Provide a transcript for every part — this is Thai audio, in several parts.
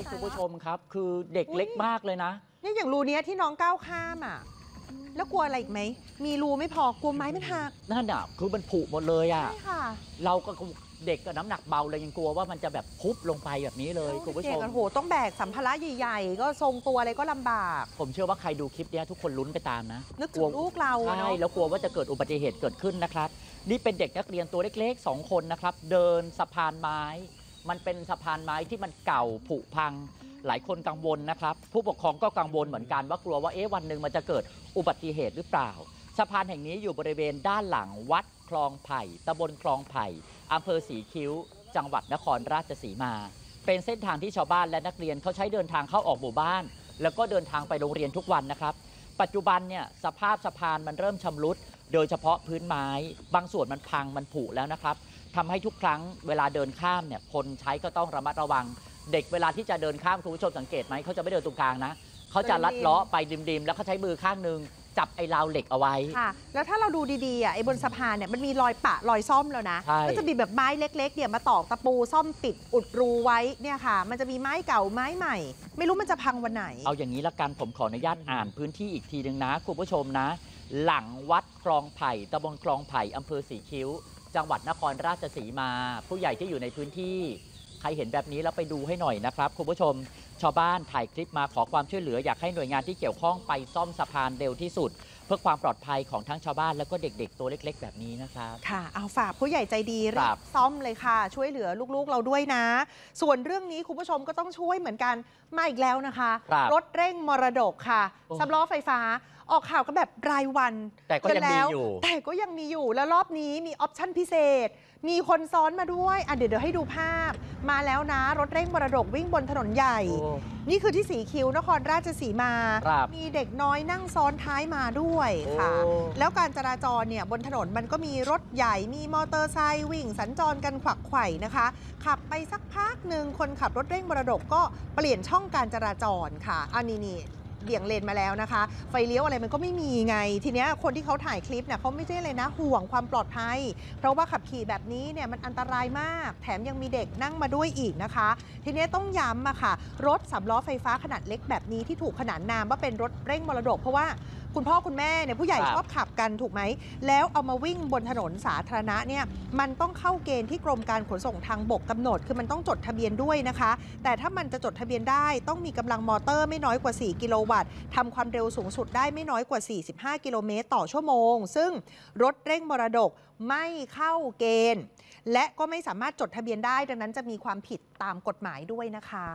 คุณผู้ชมครับคือเด็กเล็กมากเลยนะนี่อย่างรูนี้ที่น้องก้าวข้ามอ่ะแล้วกลัวอะไรอีกไหมมีรูไม่พอกลัวไม้มันหักนั่นอ่ะคือมันผุหมดเลยอ่ะใช่ค่ะเราก็เด็กกับน้ำหนักเบาเลยยังกลัวว่ามันจะแบบพุบลงไปแบบนี้เลยคุณผู้ชมโอ้โหต้องแบกสัมภาระใหญ่ๆก็ทรงตัวอะไรก็ลำบากผมเชื่อว่าใครดูคลิปนี้ทุกคนลุ้นไปตามนะนึกถึงลูกเราใช่แล้วกลัวว่าจะเกิดอุบัติเหตุเกิดขึ้นนะครับนี่เป็นเด็กนักเรียนตัวเล็กๆ2 คนนะครับเดินสะพานไม้มันเป็นสะพานไม้ที่มันเก่าผุพังหลายคนกังวลนะครับผู้ปกครองก็กังวลเหมือนกันว่ากลัวว่าวันหนึ่งมันจะเกิดอุบัติเหตุหรือเปล่าสะพานแห่งนี้อยู่บริเวณด้านหลังวัดคลองไผ่ตำบลคลองไผ่อำเภอศรีคิ้วจังหวัดนครราชสีมาเป็นเส้นทางที่ชาวบ้านและนักเรียนเขาใช้เดินทางเข้าออกหมู่บ้านแล้วก็เดินทางไปโรงเรียนทุกวันนะครับปัจจุบันเนี่ยสภาพสะพานมันเริ่มชำรุดโดยเฉพาะพื้นไม้บางส่วนมันพังมันผุแล้วนะครับทำให้ทุกครั้งเวลาเดินข้ามเนี่ยคนใช้ก็ต้องระมัดระวังเด็กเวลาที่จะเดินข้ามคุณผู้ชมสังเกตไหมเขาจะไม่เดินตรงกลางนะเขาจะลัดเลาะไปดิมๆแล้วเขาใช้มือข้างนึงจับไอ้ราวเหล็กเอาไว้ค่ะแล้วถ้าเราดูดีๆไอ้บนสะพานเนี่ยมันมีรอยปะรอยซ่อมแล้วนะก็จะมีแบบไม้เล็กๆเนี่ยมาตอกตะปูซ่อมปิดอุดรูไว้เนี่ยค่ะมันจะมีไม้เก่าไม้ใหม่ไม่รู้มันจะพังวันไหนเอาอย่างนี้ละกันผมขออนุญาตอ่านพื้นที่อีกทีนึงนะคุณผู้ชมนะหลังวัดคลองไผ่ตำบลคลองไผ่อำเภอศรีคิ้วจังหวัดนครราชสีมาผู้ใหญ่ที่อยู่ในพื้นที่ใครเห็นแบบนี้แล้วไปดูให้หน่อยนะครับคุณผู้ชมชาวบ้านถ่ายคลิปมาขอความช่วยเหลืออยากให้หน่วยงานที่เกี่ยวข้องไปซ่อมสะพานเร็วที่สุดเพื่อความปลอดภัยของทั้งชาวบ้านแล้วก็เด็กๆตัวเล็กๆแบบนี้นะครับค่ะเอาฝากผู้ใหญ่ใจดีรีบซ่อมเลยค่ะช่วยเหลือลูกๆเราด้วยนะส่วนเรื่องนี้คุณผู้ชมก็ต้องช่วยเหมือนกันมาอีกแล้วนะคะรถเร่งมรดกค่ะสำล้อไฟฟ้าออกข่าวก็แบบรายวันแต่ก็ยังมีอยู่แล้วรอบนี้มีออปชั่นพิเศษมีคนซ้อนมาด้วยเดี๋ยวให้ดูภาพมาแล้วนะรถเร่งมรดกวิ่งบนถนนใหญ่นี่คือที่ศรีคิ้วนครราชสีมามีเด็กน้อยนั่งซ้อนท้ายมาด้วยค่ะแล้วการจราจรเนี่ยบนถนนมันก็มีรถใหญ่มีมอเตอร์ไซค์วิ่งสัญจรกันขวักไขว่นะคะขับไปสักพักหนึ่งคนขับรถเร่งมรดกก็เปลี่ยนช่องการจราจรค่ะอันนี้เบี่ยงเลนมาแล้วนะคะไฟเลี้ยวอะไรมันก็ไม่มีไงทีเนี้ยคนที่เขาถ่ายคลิปเนี่ยเขาไม่ใช่เลยนะห่วงความปลอดภัยเพราะว่าขับขี่แบบนี้เนี่ยมันอันตรายมากแถมยังมีเด็กนั่งมาด้วยอีกนะคะทีเนี้ยต้องย้ำอะค่ะรถ3 ล้อไฟฟ้าขนาดเล็กแบบนี้ที่ถูกขนานนามว่าเป็นรถเร่งมรดกเพราะว่าคุณพ่อคุณแม่เนี่ยผู้ใหญ่ชอบขับกันถูกไหมแล้วเอามาวิ่งบนถนนสาธารณะเนี่ยมันต้องเข้าเกณฑ์ที่กรมการขนส่งทางบกกำหนดคือมันต้องจดทะเบียนด้วยนะคะแต่ถ้ามันจะจดทะเบียนได้ต้องมีกำลังมอเตอร์ไม่น้อยกว่า4 กิโลวัตต์ทำความเร็วสูงสุดได้ไม่น้อยกว่า45 กิโลเมตรต่อชั่วโมงซึ่งรถเร่งมรดกไม่เข้าเกณฑ์และก็ไม่สามารถจดทะเบียนได้ดังนั้นจะมีความผิดตามกฎหมายด้วยนะคะ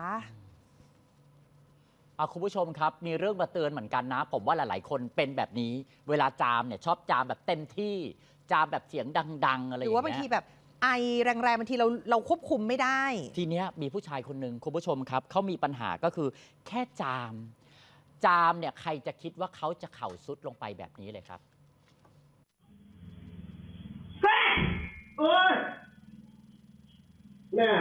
คุณผู้ชมครับมีเรื่องมาเตือนเหมือนกันนะผมว่าหลายๆคนเป็นแบบนี้เวลาจามเนี่ยชอบจามแบบเต็มที่จามแบบเสียงดังๆอะไรอย่างเงี้ยหรือว่าบางทีแบบไอแรงๆบางทีเราควบคุมไม่ได้ทีเนี้ยมีผู้ชายคนหนึ่งคุณผู้ชมครับเขามีปัญหาก็คือแค่จามเนี่ยใครจะคิดว่าเขาจะเข่าซุดลงไปแบบนี้เลยครับเนี่ย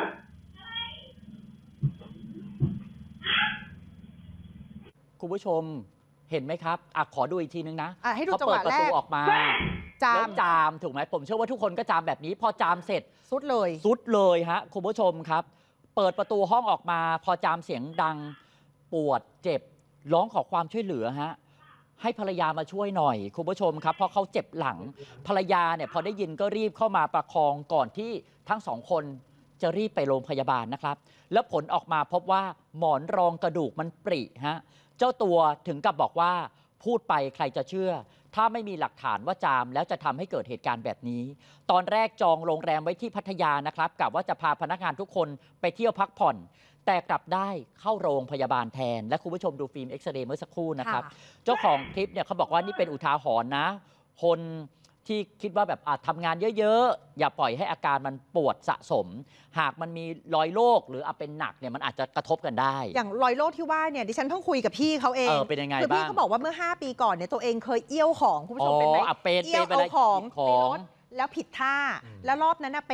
คุณผู้ชมเห็นไหมครับขอดูอีกทีนึงนะให้ดูจังหวะแรกเปิดประตูออกมาแล้วจามถูกไหมผมเชื่อว่าทุกคนก็จามแบบนี้พอจามเสร็จซุดเลยฮะคุณผู้ชมครับเปิดประตูห้องออกมาพอจามเสียงดังปวดเจ็บร้องขอความช่วยเหลือฮะให้ภรรยามาช่วยหน่อยคุณผู้ชมครับเพราะเขาเจ็บหลังภรรยาเนี่ยพอได้ยินก็รีบเข้ามาประคองก่อนที่ทั้ง2 คนจะรีบไปโรงพยาบาลนะครับแล้วผลออกมาพบว่าหมอนรองกระดูกมันปริฮะเจ้าตัวถึงกับบอกว่าพูดไปใครจะเชื่อถ้าไม่มีหลักฐานว่าจามแล้วจะทำให้เกิดเหตุการณ์แบบนี้ตอนแรกจองโรงแรมไว้ที่พัทยานะครับกะว่าจะพาพนักงานทุกคนไปเที่ยวพักผ่อนแต่กลับได้เข้าโรงพยาบาลแทนและคุณผู้ชมดูฟิล์มเอ็กซเรย์เมื่อสักครู่นะครับเจ้าของคลิปเนี่ยเขาบอกว่านี่เป็นอุทาหรณ์นะคนที่คิดว่าแบบทำงานเยอะๆอย่าปล่อยให้อาการมันปวดสะสมหากมันมีรอยโรคหรือเป็นหนักเนี่ยมันอาจจะกระทบกันได้อย่างรอยโรคที่ว่าเนี่ยดิฉันเพิ่งคุยกับพี่เขาเองเป็นยังไงบ้างคือพี่เขาบอกว่าเมื่อ5 ปีก่อนเนี่ยตัวเองเคยเอี้ยวของคุณผู้ชมเป็นไหมเอี้ยวเอาของแล้วผิดท่าแล้วรอบนั้น